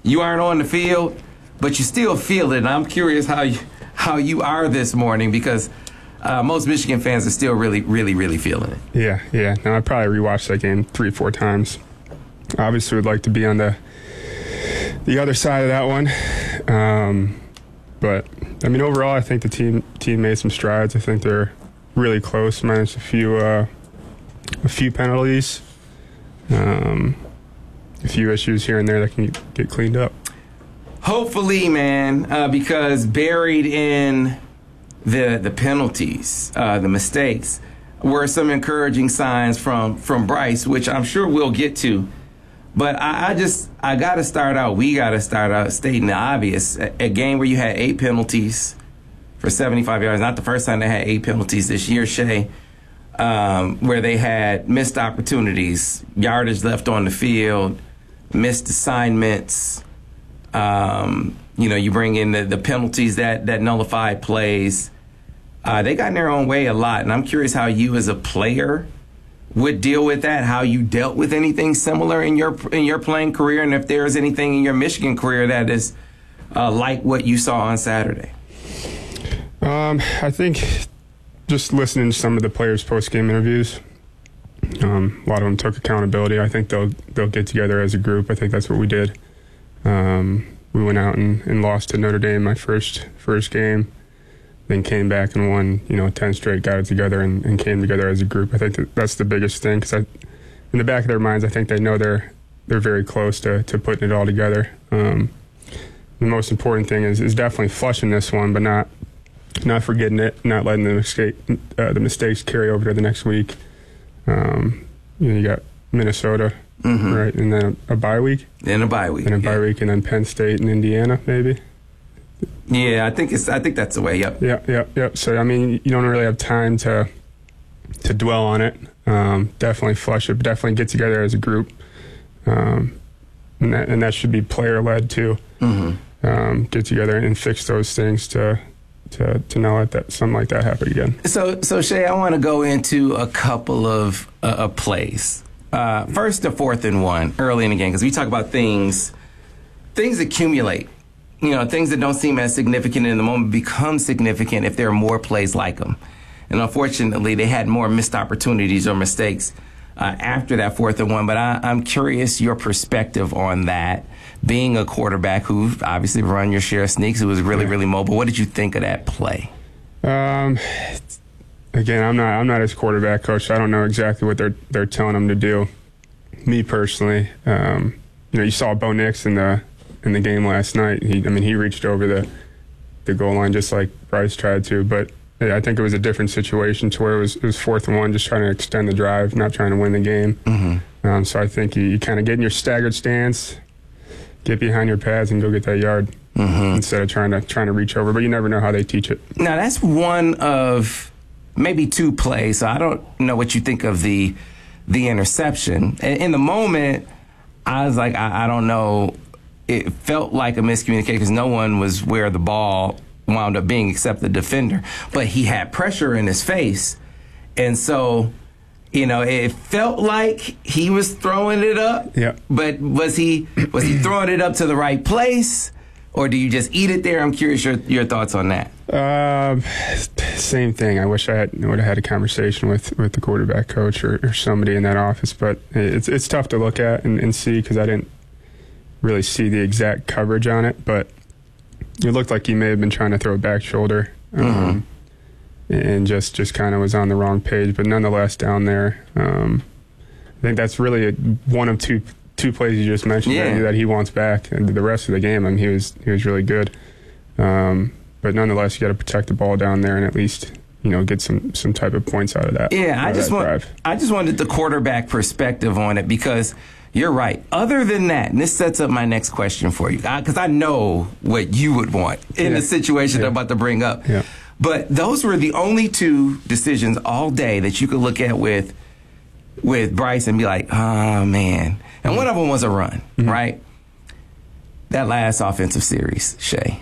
You aren't on the field, but you still feel it. And I'm curious how you are this morning, because most Michigan fans are still really, really, really feeling it. Yeah. No, I probably rewatched that game 3-4 times. Obviously, would like to be on the other side of that one. But I mean, overall, I think the team made some strides. I think they're really close, minus a few penalties, a few issues here and there that can get cleaned up. Hopefully, man, because buried in the penalties, the mistakes, were some encouraging signs from Bryce, which I'm sure we'll get to. But we got to start out stating the obvious. A game where you had 8 penalties for 75 yards, not the first time they had 8 penalties this year, Shea, where they had missed opportunities, yardage left on the field, missed assignments. You bring in the penalties that nullified plays. They got in their own way a lot, and I'm curious how you as a player would deal with that, how you dealt with anything similar in your playing career, and if there's anything in your Michigan career that is like what you saw on Saturday. I think just listening to some of the players' post-game interviews, a lot of them took accountability. I think they'll get together as a group. I think that's what we did. We went out and lost to Notre Dame my first game, then came back and won 10 straight, got it together and came together as a group. I think that's the biggest thing, because in the back of their minds, I think they know they're very close to putting it all together. The most important thing is definitely flushing this one, but not forgetting it, not letting the mistakes carry over to the next week. You got Minnesota, right, and then a bye week. Then a bye week. And then Penn State and Indiana, maybe. Yeah, I think that's the way. Yep. Yep. So I mean, you don't really have time to dwell on it. Definitely flush it, but definitely get together as a group, and that should be player led too. Get together and fix those things to not let something like that happen again. So Shea, I want to go into a couple of plays. First, the 4th and 1 early in the game, because we talk about things accumulate. Things that don't seem as significant in the moment become significant if there are more plays like them. And unfortunately, they had more missed opportunities or mistakes after that 4th and 1. But I'm curious your perspective on that. Being a quarterback who obviously run your share of sneaks, who was really, really mobile. What did you think of that play? Again, I'm not his quarterback coach. So I don't know exactly what they're telling him to do. Me personally, you saw Bo Nix in the game last night. He reached over the goal line just like Bryce tried to, but I think it was a different situation to where it was 4th and 1, just trying to extend the drive, not trying to win the game. So I think you kind of get in your staggered stance, get behind your pads, and go get that yard instead of trying to reach over. But you never know how they teach it. Now that's one of maybe 2 plays. So I don't know what you think of the interception. In the moment, I was like, I don't know. It felt like a miscommunication because no one was where the ball wound up being except the defender. But he had pressure in his face. And so, it felt like he was throwing it up. Yeah. But was he throwing it up to the right place? Or do you just eat it there? I'm curious your thoughts on that. Same thing. I wish I would have had a conversation with the quarterback coach or somebody in that office. But it's tough to look at and see because I didn't really see the exact coverage on it, but it looked like he may have been trying to throw a back shoulder and just kind of was on the wrong page. But nonetheless, down there, I think that's really one of two plays you just mentioned that he wants back. And the rest of the game, he was really good. But nonetheless, you got to protect the ball down there and at least get some type of points out of that. Yeah, I just wanted the quarterback perspective on it because. You're right. Other than that, and this sets up my next question for you, because I know what you would want in the situation I'm about to bring up. Yeah. But those were the only 2 decisions all day that you could look at with Bryce and be like, oh, man. And one of them was a run, right? That last offensive series, Shea.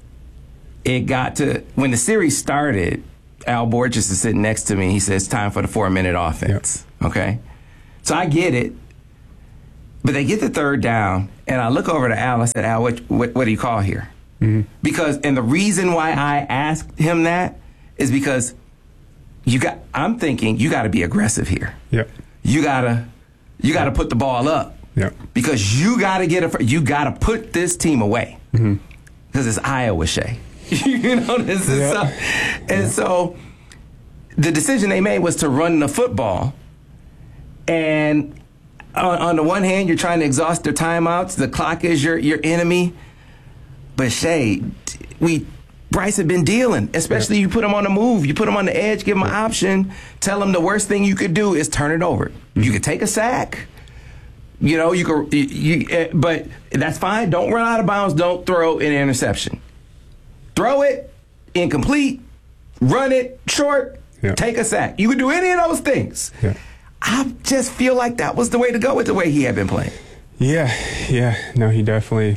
It got to, when the series started, Al Borges is sitting next to me. He says, time for the 4-minute offense. Yep. Okay? So I get it. But they get the third down, and I look over to Al. I said, Al, what do you call here? Because, and the reason why I asked him that is because I'm thinking you got to be aggressive here. Yep. You gotta put the ball up. Yep. Because you gotta you gotta put this team away. Because it's Iowa, Shay. You know, this is so the decision they made was to run the football. And on the one hand, you're trying to exhaust their timeouts. The clock is your enemy. But Shay, Bryce had been dealing, especially you put him on the move. You put him on the edge, give him an option, tell him the worst thing you could do is turn it over. You could take a sack. You know, but that's fine. Don't run out of bounds. Don't throw an interception. Throw it, incomplete, run it, short, take a sack. You could do any of those things. Yeah. I just feel like that was the way to go with the way he had been playing. Yeah. No, he definitely,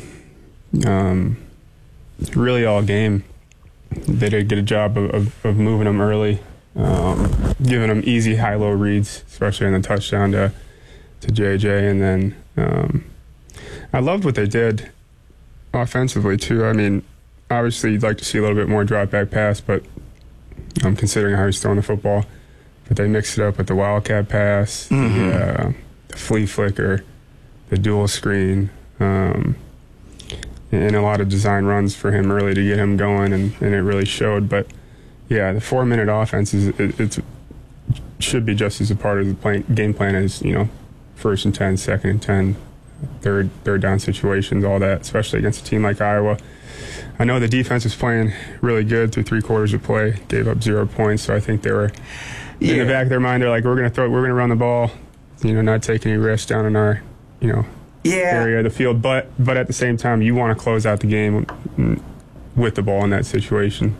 really all game. They did a good job of moving him early, giving him easy high-low reads, especially on the touchdown to JJ. And then I loved what they did offensively, too. I mean, obviously you'd like to see a little bit more drop-back pass, but considering how he's throwing the football. But they mixed it up with the wildcat pass, the flea flicker, the dual screen, and a lot of design runs for him early to get him going, and it really showed. But, yeah, the 4-minute offense it should be just as a part of the game plan as, you know, 1st and 10, 2nd and 10, third down situations, all that, especially against a team like Iowa. I know the defense was playing really good through 3 quarters of play, gave up 0 points, so I think they were in the back of their mind. They're like, we're going to run the ball, you know, not take any risks down in our, you know, area of the field. But at the same time, you want to close out the game with the ball in that situation.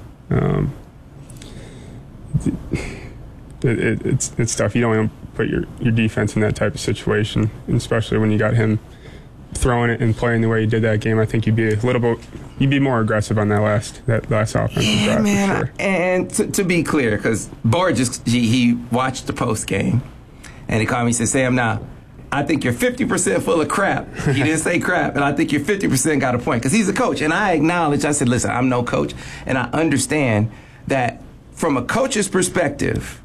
It's tough. You don't want to put your defense in that type of situation, and especially when you got him throwing it and playing the way he did that game. I think you'd be more aggressive on that last offensive drive. Man. For sure. And to be clear, because Borges, he watched the post game, and he called me and said, Sam, now, I think you're 50% full of crap. He didn't say crap, and I think you're 50% got a point, because he's a coach. And I said, listen, I'm no coach, and I understand that from a coach's perspective,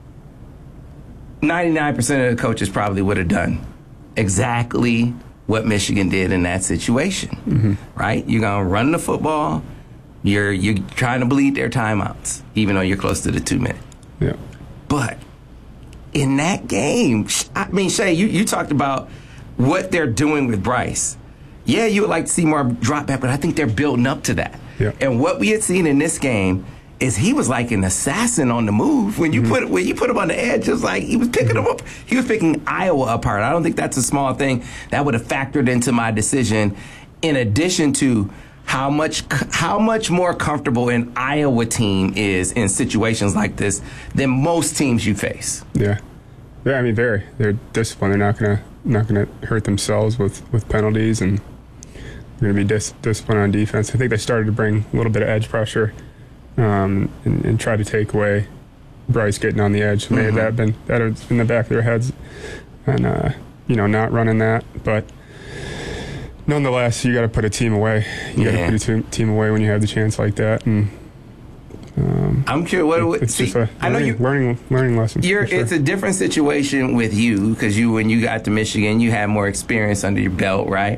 99% of the coaches probably would have done exactly what Michigan did in that situation, right? You're going to run the football. You're trying to bleed their timeouts, even though you're close to the 2-minute. Yeah. But in that game, I mean, Shay, you talked about what they're doing with Bryce. Yeah, you would like to see more drop back, but I think they're building up to that. Yeah. And what we had seen in this game is he was like an assassin on the move. When you put him on the edge, it was like he was picking him up. He was picking Iowa apart. I don't think that's a small thing. That would have factored into my decision, in addition to how much more comfortable an Iowa team is in situations like this than most teams you face. Yeah. I mean, they're disciplined. They're not gonna hurt themselves with penalties, and they're gonna be disciplined on defense. I think they started to bring a little bit of edge pressure. And try to take away Bryce getting on the edge. May have been in the back of their heads, and not running that. But nonetheless, you got to put a team away. You got to put a team away when you have the chance like that. And I'm curious. It's just a learning lesson. It's a different situation with you, because when you got to Michigan, you had more experience under your belt, right?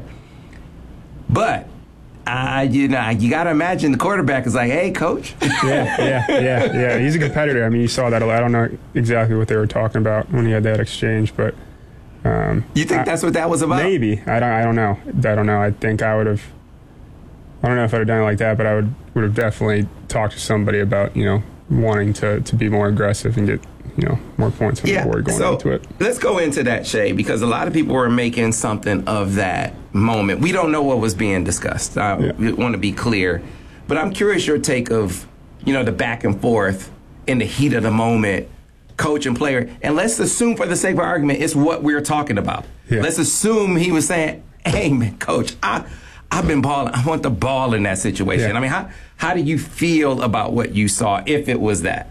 But you got to imagine the quarterback is like, hey, coach. Yeah. He's a competitor. I mean, you saw that. I don't know exactly what they were talking about when he had that exchange, but you think that's what that was about? Maybe. I don't know. I think I would have. I don't know if I'd have done it like that, but I would have definitely talked to somebody about, you know, wanting to be more aggressive and get, you know, more points on the board going into it. Let's go into that, Shay, because a lot of people were making something of that moment. We don't know what was being discussed. I want to be clear. But I'm curious your take of, you know, the back and forth in the heat of the moment, coach and player. And let's assume, for the sake of argument, it's what we're talking about. Yeah. Let's assume he was saying, hey, man, coach, I've been balling. I want the ball in that situation. Yeah. I mean, how do you feel about what you saw, if it was that?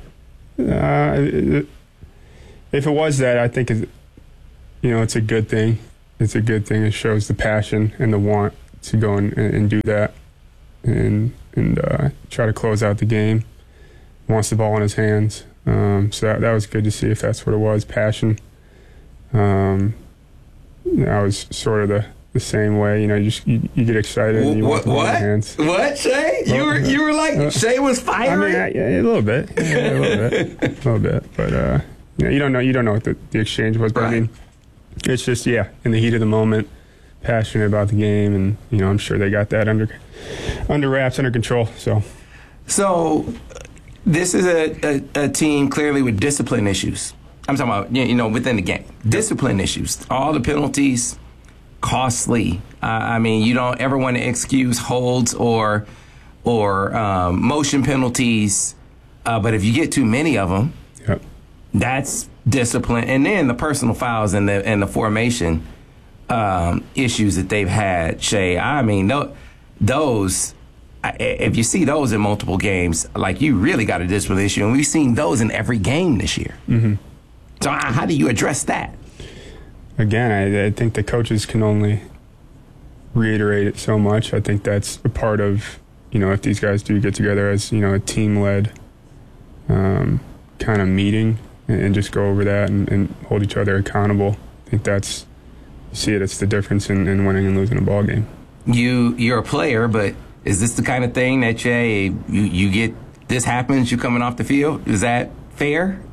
If it was that, I think it's a good thing. it's a good thing. It shows the passion and the want to go and do that and try to close out the game. Wants the ball in his hands. So that was good to see if that's what it was, passion. I was sort of the same way. You get excited and you want the ball in your hands. What, Shay? You were like, Shay was firing? I mean, a little bit. Yeah, a little bit. But, you don't know what the exchange was. But, right. I mean, it's just, in the heat of the moment, passionate about the game. And, I'm sure they got that under wraps, under control. So this is a team clearly with discipline issues. I'm talking about, within the game. Discipline issues. All the penalties, costly. I mean, you don't ever want to excuse holds or motion penalties. But if you get too many of them, that's discipline. And then the personal fouls and the formation issues that they've had, Shay. I mean, those, if you see those in multiple games, like, you really got a discipline issue. And we've seen those in every game this year. Mm-hmm. So how do you address that? Again, I think the coaches can only reiterate it so much. I think that's a part of, if these guys do get together as, a team-led kind of meeting and just go over that and hold each other accountable. I think that's, you see it's the difference in winning and losing a ball game. You're a player, but is this the kind of thing that you get, this happens, you're coming off the field? Is that fair?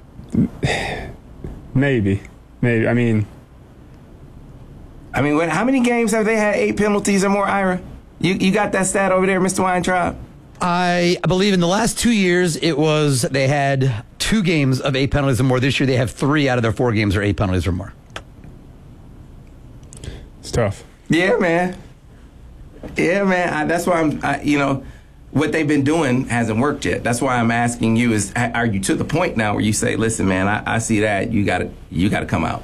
Maybe. I mean, how many games have they had 8 penalties or more, Ira? You got that stat over there, Mr. Weintraub? I believe in the last 2 years, they had 2 games of 8 penalties or more. This year, they have 3 out of their 4 games are 8 penalties or more. It's tough. Yeah, man. That's why what they've been doing hasn't worked yet. That's why I'm asking you are you to the point now where you say, listen, man, I see that. You got to come out.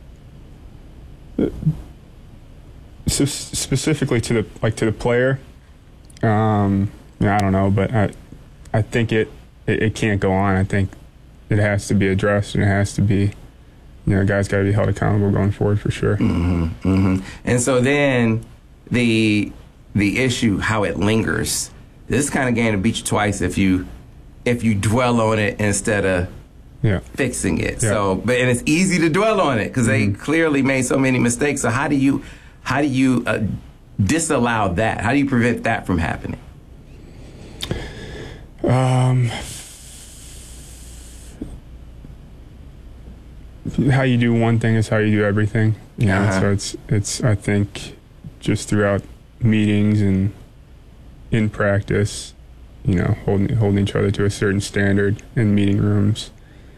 So specifically to the player, I don't know, but I think it can't go on. I think it has to be addressed, and it has to be, guys got to be held accountable going forward for sure. Mm-hmm, mm-hmm. And so then the issue, how it lingers. This kind of game to beat you twice if you dwell on it instead of fixing it. Yeah. So, and it's easy to dwell on it because they clearly made so many mistakes. So how do you disallow that? How do you prevent that from happening? How you do one thing is how you do everything. So it's I think just throughout meetings and in practice, holding each other to a certain standard in meeting rooms.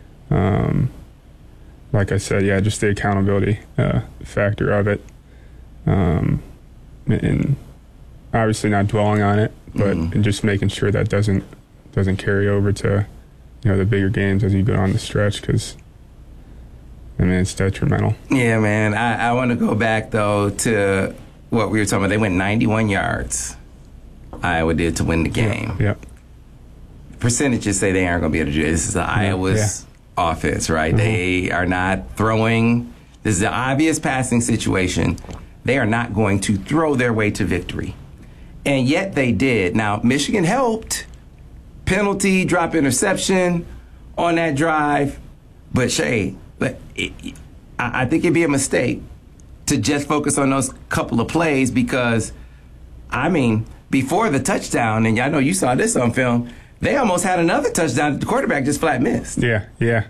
Like I said, just the accountability factor of it, and obviously not dwelling on it, but just making sure that doesn't carry over to the bigger games as you go on the stretch, because it's detrimental. Yeah, man. I want to go back though to what we were talking about. They went 91 yards. Iowa did to win the game. Yeah. Percentages say they aren't going to be able to do it. This is Iowa's offense, right? Mm-hmm. They are not throwing. This is an obvious passing situation. They are not going to throw their way to victory. And yet they did. Now, Michigan helped. Penalty, drop interception on that drive. But, Shay, I think it'd be a mistake to just focus on those couple of plays because, before the touchdown, and I know you saw this on film, they almost had another touchdown that the quarterback just flat missed. Yeah.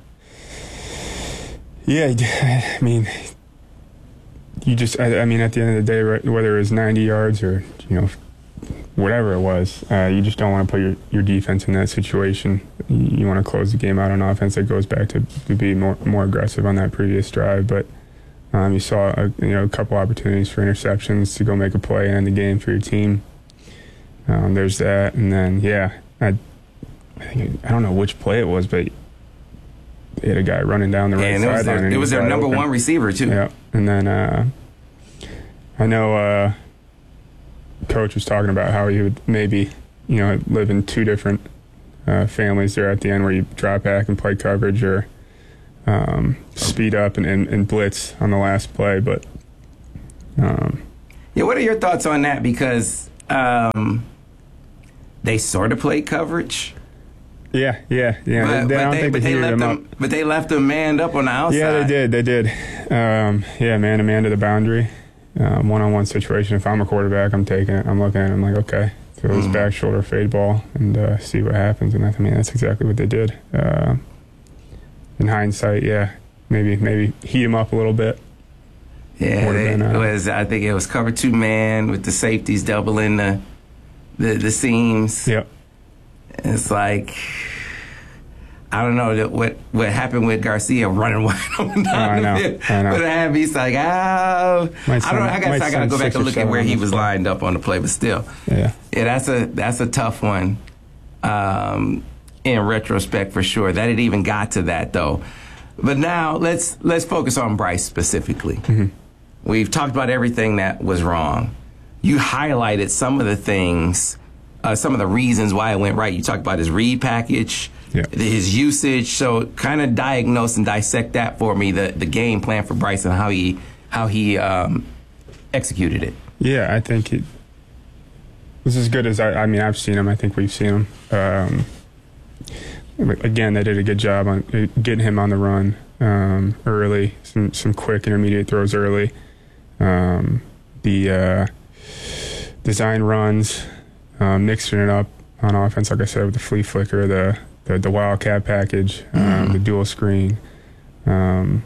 You just, at the end of the day, whether it was 90 yards or, whatever it was, you just don't want to put your defense in that situation. You want to close the game out on offense. That goes back to be more aggressive on that previous drive. But you saw a couple opportunities for interceptions to go make a play and end the game for your team. There's that, and then I don't know which play it was, but they had a guy running down the right sideline. It was their number one receiver too. Yeah, and then I know Coach was talking about how he would maybe live in 2 different families there at the end, where you drop back and play coverage or speed up and blitz on the last play. But Yeah, what are your thoughts on that? Because they sort of played coverage. Yeah. But they left them manned up on the outside. Yeah, they did. Man to the boundary. One-on-one situation. If I'm a quarterback, I'm taking it. I'm looking at it. I'm like, okay, throw this back shoulder fade ball and see what happens. And that's exactly what they did. In hindsight, maybe heat him up a little bit. Yeah, I think it was cover 2 man with the safeties doubling the seams. Yep. It's like, I don't know what happened with Garcia running wide open down the field. I know. But he's like, I got to go back and look at where he was lined up on the play, but still. Yeah, that's a tough one in retrospect for sure. That it even got to that, though. But now let's focus on Bryce specifically. Mm-hmm. We've talked about everything that was wrong. You highlighted some of the things, some of the reasons why it went right. You talked about his read package, his usage. So kind of diagnose and dissect that for me, the game plan for Bryce and how he executed it. Yeah, I think it was as good as I've seen him. I think we've seen him. Again, they did a good job on getting him on the run early, some quick intermediate throws early. The design runs, mixing it up on offense, like I said, with the flea flicker, the wildcat package, the dual screen, and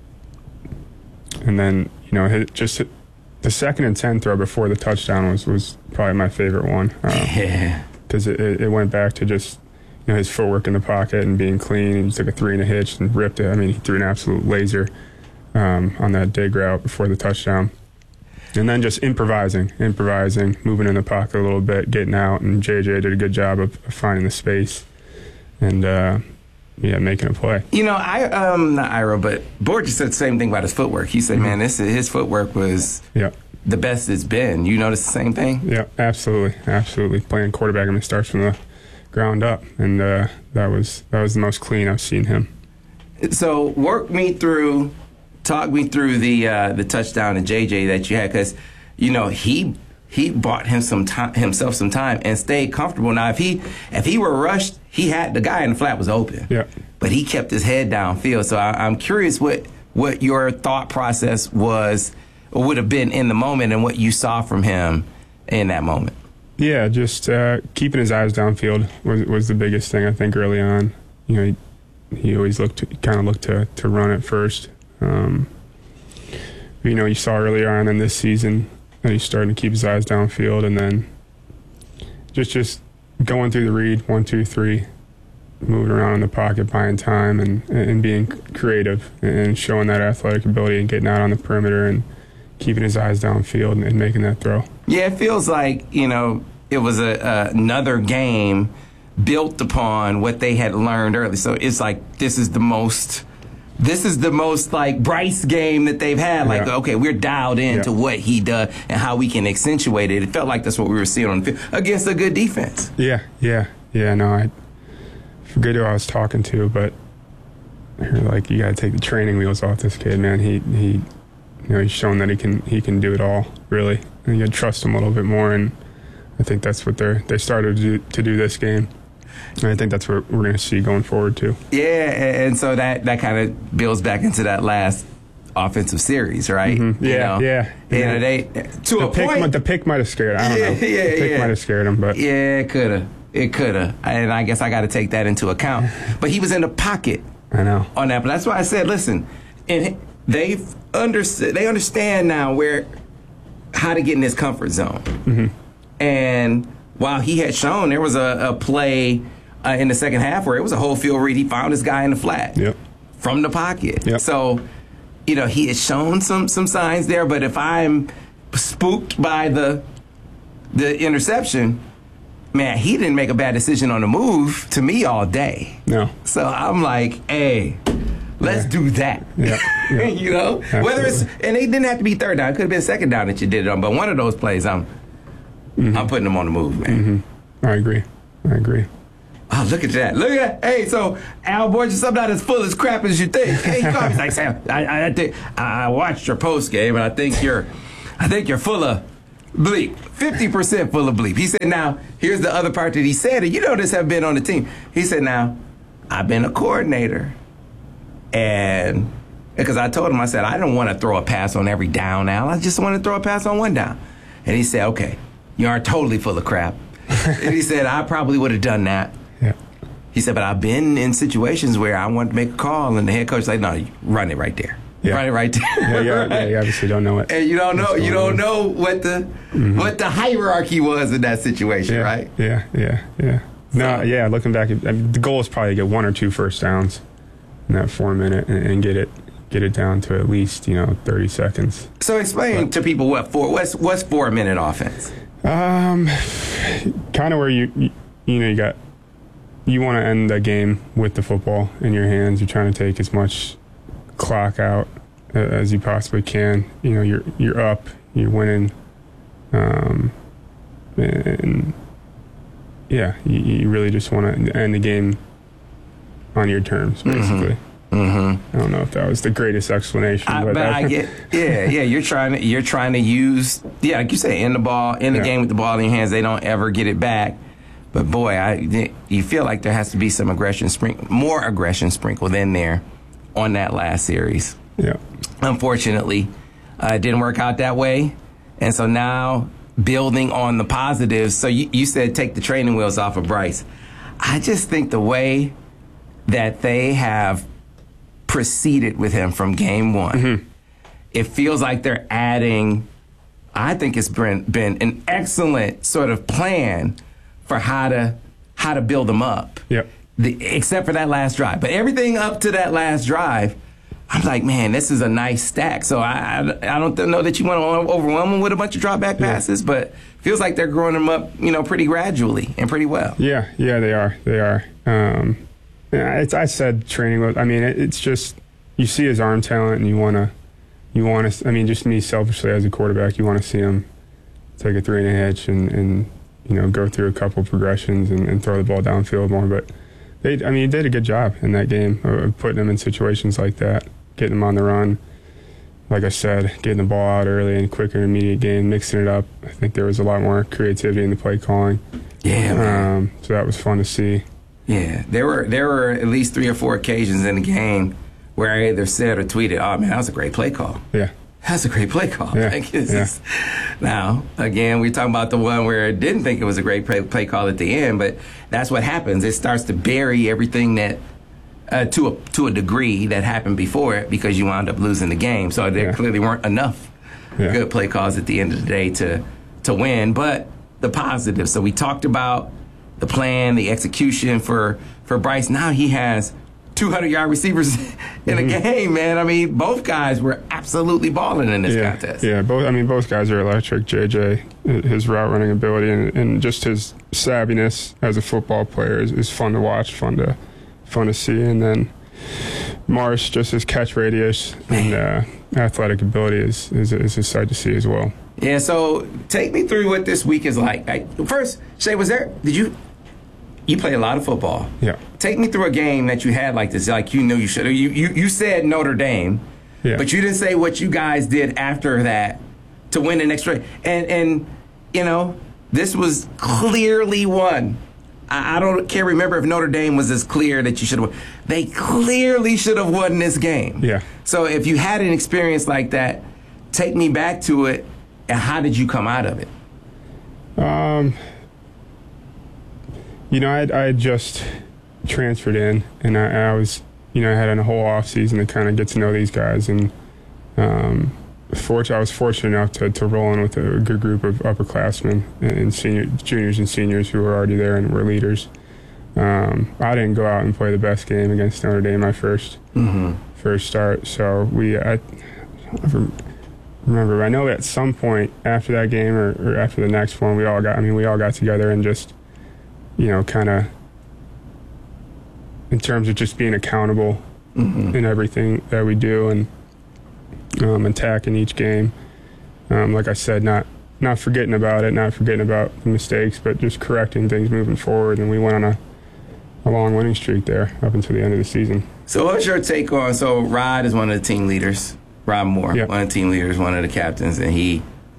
then just the 2nd and 10 throw before the touchdown was probably my favorite one. Because it went back to just his footwork in the pocket and being clean. He took a 3 and a hitch and ripped it. He threw an absolute laser on that dig route before the touchdown. And then just improvising, moving in the pocket a little bit, getting out, and JJ did a good job of finding the space and making a play. Not Ira, but Borges said the same thing about his footwork. He said, man, his footwork was the best it's been. You notice the same thing? Yeah, absolutely. Playing quarterback, it starts from the ground up, and that was the most clean I've seen him. So talk me through the touchdown to JJ that you had, because he bought himself some time and stayed comfortable. Now if he were rushed, the guy in the flat was open. Yeah. But he kept his head downfield. So I'm curious what your thought process was or would have been in the moment and what you saw from him in that moment. Yeah, just keeping his eyes downfield was the biggest thing, I think, early on. He always looked to run it first. You saw earlier on in this season that he's starting to keep his eyes downfield, and then just going through the read, 1, 2, 3, moving around in the pocket, buying time, and being creative and showing that athletic ability and getting out on the perimeter and keeping his eyes downfield and making that throw. Yeah, it feels like, it was another game built upon what they had learned early. So it's like this is the most like Bryce game that they've had. Like, okay, we're dialed into what he does and how we can accentuate it. It felt like that's what we were seeing on the field against a good defense. Yeah. No, I forget who I was talking to, but like, you got to take the training wheels off this kid, man. He's shown that he can do it all, really. And you got to trust him a little bit more, and I think that's what they started to do this game. And I think that's what we're going to see going forward, too. Yeah, and so that kind of builds back into that last offensive series, right? Mm-hmm. Yeah. The pick might have scared him. I don't know. The pick might have scared him, but yeah, it could have. And I guess I got to take that into account. But he was in the pocket. I know. On that, but that's why I said, listen, and they understand now how to get in his comfort zone. Mm-hmm. And while he had shown, there was a play in the second half where it was a whole field read. He found this guy in the flat from the pocket. Yep. So, he had shown some signs there. But if I'm spooked by the interception, man, he didn't make a bad decision on the move to me all day. No. So I'm like, hey, let's do that. Yeah. Whether it's, and it didn't have to be third down. It could have been second down that you did it on. But one of those plays, I'm putting them on the move, man. Mm-hmm. I agree. Oh, look at that. Hey, so Al Borges, I'm not as full as crap as you think. Hey, he called me. He's like, Sam, I watched your post game, and I think you're I think you're full of bleep. 50% full of bleep. He said, now, here's the other part that he said, and you know this have been on the team. He said, now, I've been a coordinator. And because I told him, I said, I don't want to throw a pass on every down, Al. I just want to throw a pass on one down. And he said, okay, you aren't totally full of crap. And he said, I probably would have done that. Yeah. He said, but I've been in situations where I want to make a call, and the head coach said, no, you run it right there. Yeah. Run it right there. Yeah, you obviously don't know it. And you don't know what the hierarchy was in that situation, yeah, right? Yeah. No, yeah, looking back, the goal is probably to get 1 or 2 first downs in that 4 minute and get it down to at least 30 seconds. So explain to people what's 4 minute offense. Kind of where you want to end the game with the football in your hands. You're trying to take as much clock out as you possibly can. You're up, you're winning, and yeah, you really just want to end the game on your terms, basically. Mm-hmm. I don't know if that was the greatest explanation, but I get, yeah. You're trying to use, like you say, in the game with the ball in your hands. They don't ever get it back. But boy, you feel like there has to be some more aggression sprinkled in there on that last series. Yeah. Unfortunately, it didn't work out that way, and so now building on the positives. So you said take the training wheels off of Bryce. I just think the way that they have proceeded with him from game one, it feels like they're adding. I think it's been an excellent sort of plan for how to build them up. Yep. Except for that last drive, but everything up to that last drive, I'm like, man, this is a nice stack. So I don't know that you want to overwhelm them with a bunch of drop back passes, but feels like they're growing them up, pretty gradually and pretty well. Yeah, they are. I said training. I mean, it's just you see his arm talent, and you want to. I mean, just me selfishly as a quarterback, you want to see him take a 3 and a hitch and go through a couple progressions and throw the ball downfield more. But they did a good job in that game of putting them in situations like that, getting them on the run. Like I said, getting the ball out early and quick intermediate game, mixing it up. I think there was a lot more creativity in the play calling. Yeah. So that was fun to see. Yeah, there were at least 3 or 4 occasions in the game where I either said or tweeted, "Oh man, that was a great play call." Yeah, that's a great play call. Yeah. Now, again, we're talking about the one where I didn't think it was a great play call at the end, but that's what happens. It starts to bury everything that to a degree that happened before it because you wound up losing the game. So there clearly weren't enough good play calls at the end of the day to win. But the positives. So we talked about the plan, the execution for Bryce. Now he has 200-yard receivers in a game, man. I mean, both guys were absolutely balling in this contest. Yeah, both guys are electric. JJ, his route running ability and just his savviness as a football player is fun to watch, fun to see. And then Marsh, just his catch radius and athletic ability is a sight to see as well. Yeah, so take me through what this week is like. First, Shay, you play a lot of football. Yeah. Take me through a game that you had like this, like you knew you should. You said Notre Dame, but you didn't say what you guys did after that to win the next race. And this was clearly won. I can't remember if Notre Dame was as clear that you should have won. They clearly should have won this game. Yeah. So if you had an experience like that, take me back to it, and how did you come out of it? I had just transferred in, and I was, I had a whole off season to kind of get to know these guys, and I was fortunate enough to roll in with a good group of upperclassmen and juniors and seniors who were already there and were leaders. I didn't go out and play the best game against Notre Dame my first start, so I remember. I know at some point after that game or after the next one, we all got together and just, kind of in terms of just being accountable in everything that we do and attacking each game. Like I said, not forgetting about it, not forgetting about the mistakes, but just correcting things moving forward. And we went on a long winning streak there up until the end of the season. So what's your take on, Rod is one of the team leaders, Rod Moore, one of the team leaders, one of the captains, and he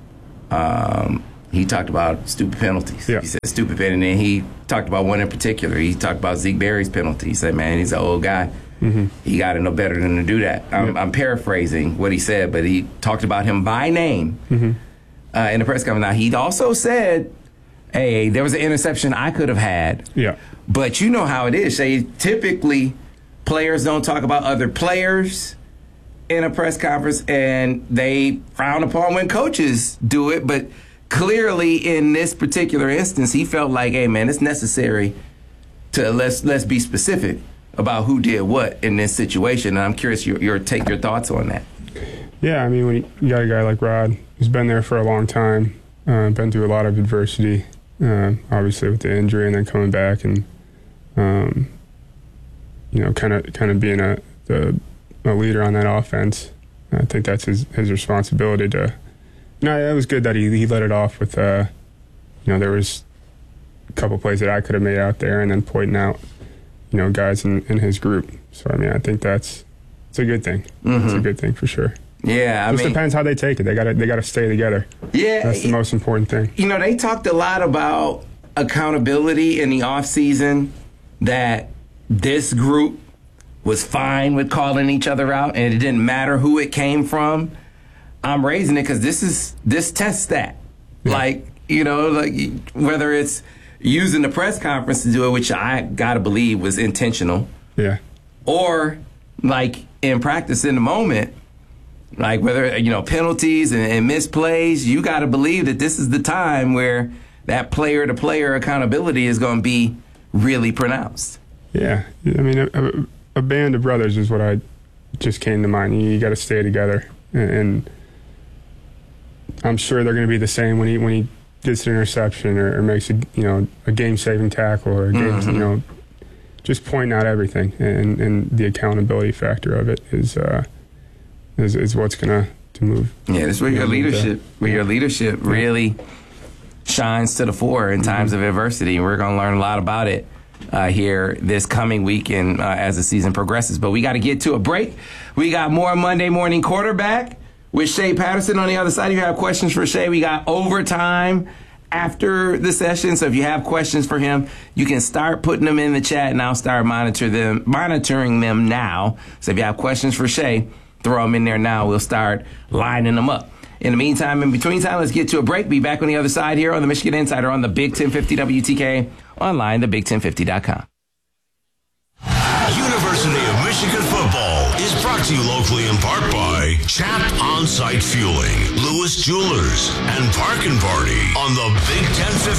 he talked about stupid penalties. Yeah. He said stupid penalty, and then he talked about one in particular. He talked about Zeke Berry's penalty. He said, man, he's an old guy. Mm-hmm. He got to know better than to do that. I'm paraphrasing what he said, but he talked about him by name in the press conference. Now, he also said, hey, there was an interception I could have had. Yeah. But you know how it is, Shay. Typically, players don't talk about other players in a press conference, and they frown upon when coaches do it. But clearly, in this particular instance, he felt like, hey, man, it's necessary to let's be specific about who did what in this situation. And I'm curious your thoughts on that. Yeah, I mean, when you got a guy like Rod who's been there for a long time, been through a lot of adversity, obviously with the injury and then coming back and, kind of being a leader on that offense. I think that's his responsibility to. It was good that he let it off with, there was a couple plays that I could have made out there, and then pointing out, guys in his group. So I mean, I think it's a good thing. Mm-hmm. It's a good thing for sure. Yeah, I mean, depends how they take it. They got to stay together. Yeah, that's the most important thing. They talked a lot about accountability in the off season. That this group was fine with calling each other out, and it didn't matter who it came from. I'm raising it because this tests that. Yeah. Whether it's using the press conference to do it, which I gotta believe was intentional. Yeah. Or in practice in the moment, whether penalties and misplays, you gotta believe that this is the time where that player-to-player accountability is going to be really pronounced. Yeah, I mean, a band of brothers is what I just came to mind. You got to stay together, and I'm sure they're going to be the same when he gets an interception or makes a game-saving tackle or a game, just pointing out everything, and the accountability factor of it is what's going to move. Yeah, that's where your leadership really shines to the fore in times of adversity, and we're going to learn a lot about it here this coming weekend as the season progresses. But we got to get to a break. We got more Monday Morning Quarterback with Shea Patterson on the other side. If you have questions for Shea, we got overtime after the session. So if you have questions for him, you can start putting them in the chat, and I'll start monitoring them now. So if you have questions for Shea, throw them in there now. We'll start lining them up. In the meantime, in between time, let's get to a break. Be back on the other side here on the Michigan Insider on the Big 1050 WTK, online, thebig1050.com. University of Michigan football is brought to you locally in part by Chapped On-Site Fueling, Lewis Jewelers, and Park and Party on the Big 1050.